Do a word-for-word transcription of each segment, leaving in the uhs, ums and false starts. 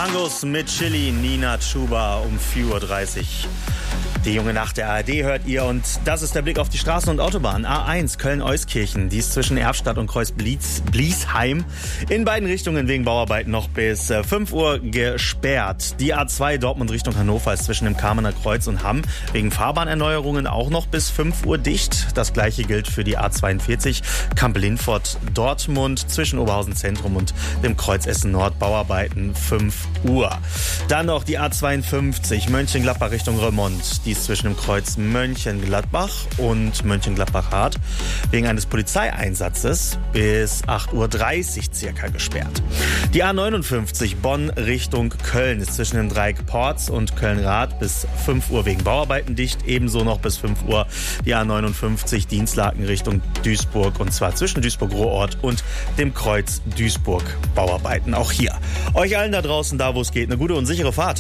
Mangos mit Chili, Nina Chuba um vier Uhr dreißig. Die junge Nacht der A R D hört ihr und das ist der Blick auf die Straßen und Autobahnen. A eins Köln-Euskirchen, die ist zwischen Erfstadt und Kreuz-Bliesheim in beiden Richtungen wegen Bauarbeiten noch bis fünf Uhr gesperrt. Die A zwei Dortmund Richtung Hannover ist zwischen dem Kamener Kreuz und Hamm wegen Fahrbahnerneuerungen auch noch bis fünf Uhr dicht. Das gleiche gilt für die A zweiundvierzig Kamp-Lindfort-Dortmund zwischen Oberhausen Zentrum und dem Kreuz Essen Nord Bauarbeiten fünf Uhr. Dann noch die A zweiundfünfzig Mönchengladbach Richtung Remont. Die ist zwischen dem Kreuz Mönchengladbach und Mönchengladbach-Hart wegen eines Polizeieinsatzes bis acht Uhr dreißig circa gesperrt. Die A neunundfünfzig Bonn Richtung Köln ist zwischen dem Dreieck Porz und Köln-Rath bis fünf Uhr wegen Bauarbeiten dicht. Ebenso noch bis fünf Uhr die A neunundfünfzig Dienstlaken Richtung Duisburg und zwar zwischen Duisburg-Ruhrort und dem Kreuz Duisburg Bauarbeiten. Auch hier. Euch allen da draußen, da wo es geht, eine gute und sichere Fahrt.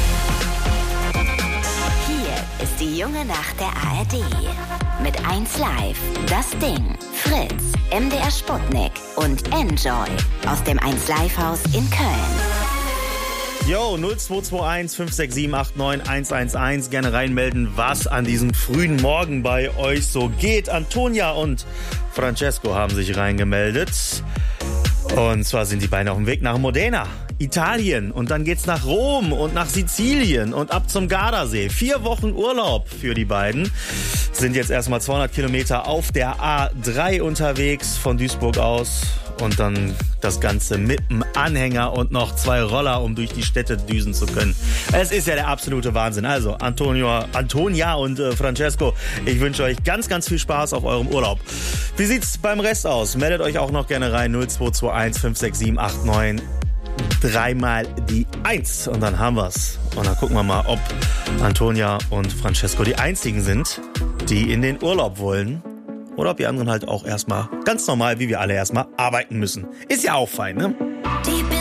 Ist die junge Nacht der A R D. Mit eins Live, Das Ding, Fritz, M D R Sputnik und Enjoy aus dem eins Live Haus in Köln. Jo, null zwei zwei eins fünf sechs sieben acht neun eins eins eins. Gerne reinmelden, was an diesem frühen Morgen bei euch so geht. Antonia und Francesco haben sich reingemeldet. Und zwar sind die beiden auf dem Weg nach Modena, Italien. Und dann geht's nach Rom und nach Sizilien und ab zum Gardasee. Vier Wochen Urlaub für die beiden. Sind jetzt erstmal zweihundert Kilometer auf der A drei unterwegs von Duisburg aus. Und dann das Ganze mit einem Anhänger und noch zwei Roller, um durch die Städte düsen zu können. Es ist ja der absolute Wahnsinn. Also Antonio, Antonia und äh, Francesco, ich wünsche euch ganz, ganz viel Spaß auf eurem Urlaub. Wie sieht's beim Rest aus? Meldet euch auch noch gerne rein. null zwei zwei eins fünf sechs sieben acht neun. Dreimal die Eins. Und dann haben wir's. Und dann gucken wir mal, ob Antonia und Francesco die einzigen sind, die in den Urlaub wollen. Oder ob die anderen halt auch erstmal ganz normal, wie wir alle erstmal, arbeiten müssen. Ist ja auch fein, ne?